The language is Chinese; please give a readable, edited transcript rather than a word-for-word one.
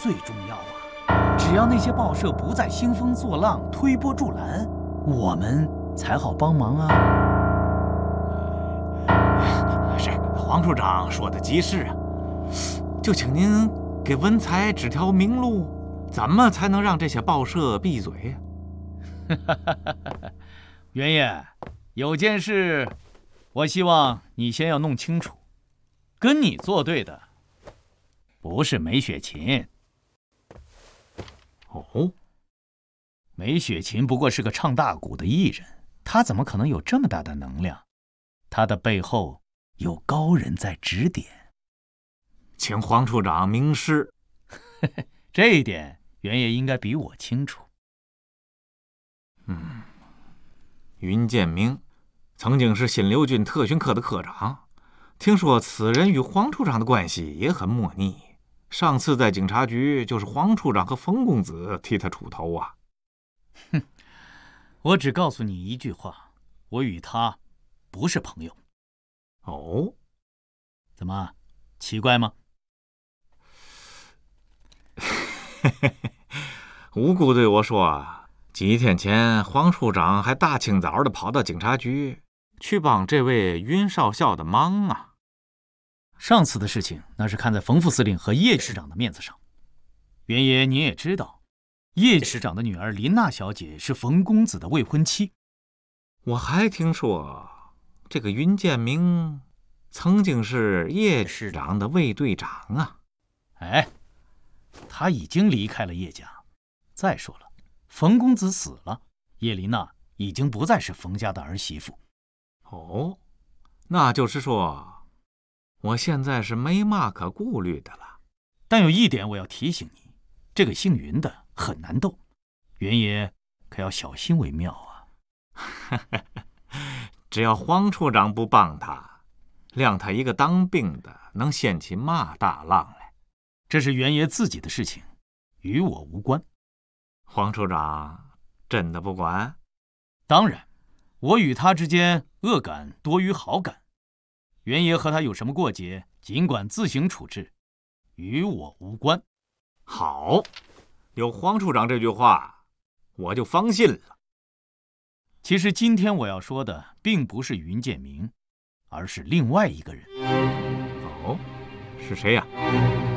最重要啊！只要那些报社不再兴风作浪、推波助澜，我们才好帮忙啊。 是黄处长说的极是啊，就请您给文才指条明路，怎么才能让这些报社闭嘴呀？ 袁爷，有件事，我希望你先要弄清楚，跟你作对的不是梅雪琴。 哦， 梅雪琴不过是个唱大鼓的艺人，她怎么可能有这么大的能量？她的背后有高人在指点。 请黄处长明示。 这一点，袁爷应该比我清楚。 云建明曾经是新六军特训科的科长，听说此人与黄处长的关系也很莫逆。上次在警察局，就是黄处长和冯公子替他出头啊。 哼，我只告诉你一句话，我与他不是朋友。 哦， 怎么，奇怪吗？ 无辜对我说，几天前黄处长还大清早的跑到警察局去帮这位云少校的忙啊。 上次的事情，那是看在冯副司令和叶师长的面子上。袁爷，你也知道，叶师长的女儿林娜小姐是冯公子的未婚妻。 我还听说，这个云建明曾经是叶师长的卫队长啊。 哎，他已经离开了叶家。再说了，冯公子死了，叶琳娜已经不再是冯家的儿媳妇。 哦，那就是说，我现在是没嘛可顾虑的了。 但有一点我要提醒你，这个姓云的很难斗，袁爷可要小心为妙啊。 只要黄处长不帮他，谅他一个当兵的能掀起嘛大浪来？ 这是袁爷自己的事情，与我无关。 黄处长真的不管？ 当然，我与他之间恶感多于好感。袁爷和他有什么过节，尽管自行处置，与我无关。 好，有黄处长这句话，我就放心了。 其实今天我要说的并不是云建明，而是另外一个人。 哦，是谁呀？